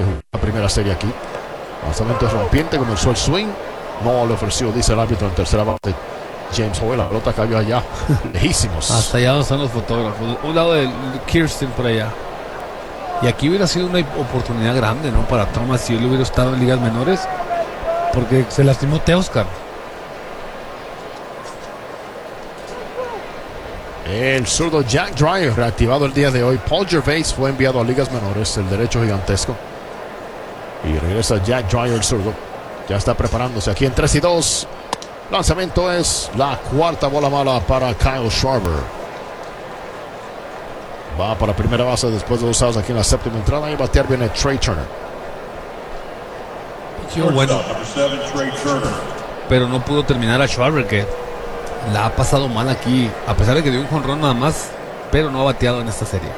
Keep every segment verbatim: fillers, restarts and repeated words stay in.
que jugó la primera serie aquí. Lanzamiento rompiente, comenzó el swing. No le ofreció, dice el árbitro en tercera base. James Hoyle, la pelota cayó allá, lejísimos. Hasta allá donde están los fotógrafos. Un lado de Kirsten por allá. Y aquí hubiera sido una oportunidad grande, ¿no? Para Thomas si él hubiera estado en ligas menores. Porque se lastimó Teoscar. El zurdo Jack Dreyer reactivado el día de hoy. Paul Gervais fue enviado a ligas menores, el derecho gigantesco. Y regresa Jack Dreyer, el zurdo. Ya está preparándose aquí en tres y dos. Lanzamiento es la cuarta bola mala para Kyle Schwarber. Va para primera base después de dos outs aquí en la séptima entrada. Y batear viene Trey Turner. Qué bueno. Pero no pudo terminar a Schwarber, que la ha pasado mal aquí. A pesar de que dio un jonrón nada más, pero no ha bateado en esta serie.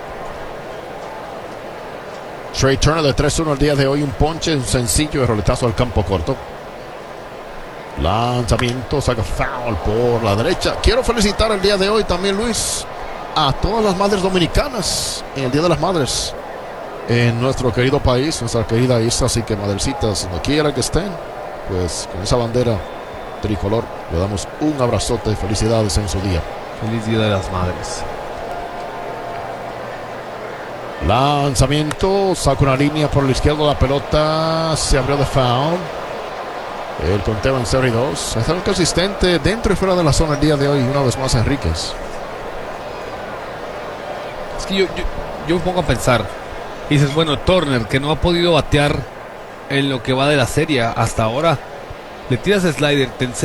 Trey Turner de tres uno el día de hoy. Un ponche, un sencillo de roletazo al campo corto. Lanzamiento, saca foul por la derecha. Quiero felicitar el día de hoy también, Luis, a todas las madres dominicanas en el Día de las Madres en nuestro querido país, nuestra querida isla. Así que, madrecitas, donde quiera que estén, pues con esa bandera tricolor le damos un abrazote de felicidades en su día. Feliz Día de las Madres. Lanzamiento, saca una línea por la izquierda, la pelota se abrió de foul. El conteo en cero y dos. Está consistente dentro y fuera de la zona el día de hoy. Una vez más Enríquez. Es que yo, yo, yo me pongo a pensar. Y dices, bueno, Turner, que no ha podido batear en lo que va de la serie hasta ahora, le tiras el slider, te enseña